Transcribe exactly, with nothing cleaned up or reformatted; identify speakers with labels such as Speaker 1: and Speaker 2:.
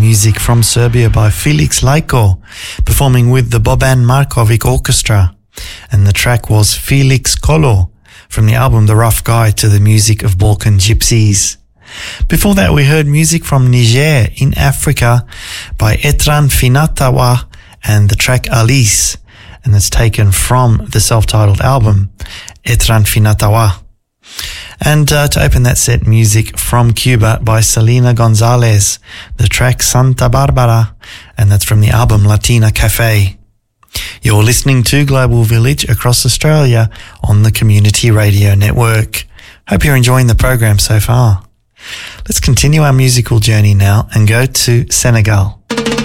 Speaker 1: music from Serbia by Felix Lajko, performing with the Boban Markovic Orchestra. And the track was Felix Kolo from the album The Rough Guide to the Music of Balkan Gypsies. Before that, we heard music from Niger in Africa by Etran Finatawa and the track Alice, and it's taken from the self-titled album Etran Finatawa. And uh, to open that set, music from Cuba by Selena Gonzalez, the track Santa Barbara, and that's from the album Latina Cafe. You're listening to Global Village across Australia on the Community Radio Network. Hope you're enjoying the program so far. Let's continue our musical journey now and go to Senegal.